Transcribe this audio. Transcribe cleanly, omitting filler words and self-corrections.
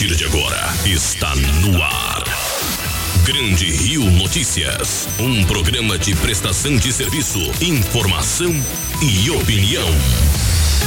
partir de agora, está no ar. Grande Rio Notícias, um programa de prestação de serviço, informação e opinião.